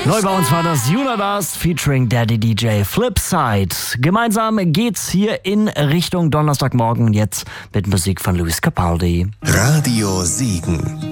Neu bei uns war das Universe featuring Daddy DJ Flipside. Gemeinsam geht's hier in Richtung Donnerstagmorgen jetzt mit Musik von Luis Capaldi. Radio Siegen.